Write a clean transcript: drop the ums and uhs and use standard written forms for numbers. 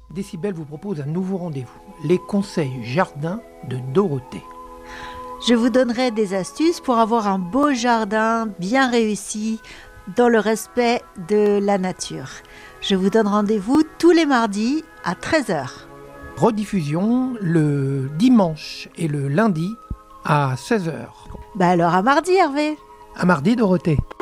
Décibel vous propose un nouveau rendez-vous, les conseils jardin de Dorothée. Je vous donnerai des astuces pour avoir un beau jardin bien réussi dans le respect de la nature. Je vous donne rendez-vous tous les mardis à 13h. Rediffusion le dimanche et le lundi à 16h. Alors à mardi Hervé. À mardi Dorothée.